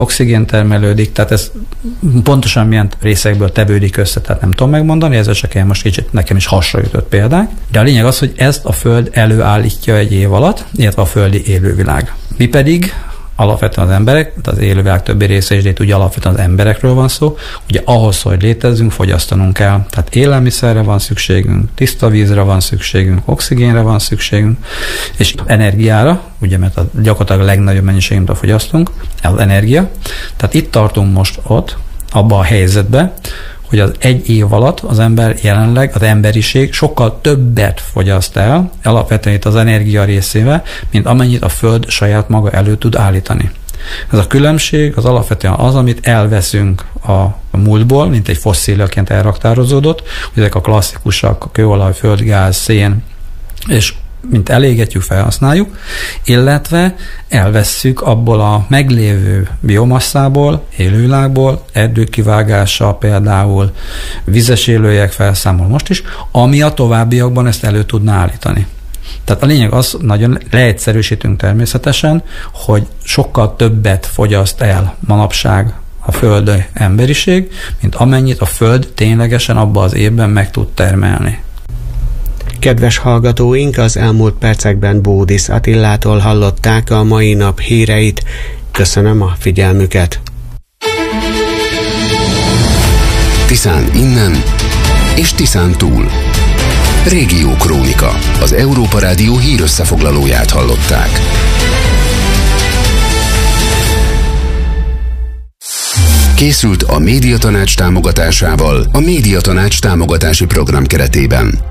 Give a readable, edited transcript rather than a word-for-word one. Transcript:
oxigén termelődik, tehát ez pontosan milyen részekből tevődik össze, tehát nem tudom megmondani, ezzel csak én most kicsit nekem is hasonlított példák, de a lényeg az, hogy ezt a Föld előállítja egy év alatt, illetve a földi élővilág. Mi pedig alapvetően az emberek, az élővilág többi része is, de itt ugye alapvetően az emberekről van szó, ugye ahhoz, hogy létezzünk, fogyasztanunk kell. Tehát élelmiszerre van szükségünk, tiszta vízre van szükségünk, oxigénre van szükségünk, és energiára, ugye mert gyakorlatilag a legnagyobb mennyiségünket fogyasztunk, az energia. Tehát itt tartunk most abban a helyzetben, hogy az egy év alatt az ember jelenleg, az emberiség sokkal többet fogyaszt el, alapvetően itt az energia részével, mint amennyit a Föld saját maga elő tud állítani. Ez a különbség az alapvetően az, amit elveszünk a múltból, mint egy fosszíliaként elraktározódott, hogy ezek a klasszikusak, a kőolaj, földgáz, szén, és mint elégetjük, felhasználjuk, illetve elvesszük abból a meglévő biomasszából, élővilágból, erdőkivágása például, vizes élőhelyek felszámol most is, ami a továbbiakban ezt elő tudná állítani. Tehát a lényeg az, nagyon leegyszerűsítünk természetesen, hogy sokkal többet fogyaszt el manapság a földi emberiség, mint amennyit a Föld ténylegesen abban az évben meg tud termelni. Kedves hallgatóink, az elmúlt percekben Bódis Attilától hallották a mai nap híreit. Köszönöm a figyelmüket! Tiszán innen és Tiszán túl. Régiókrónika, az Európa Rádió hírösszefoglalóját hallották. Készült a Médiatanács támogatásával a Médiatanács támogatási program keretében.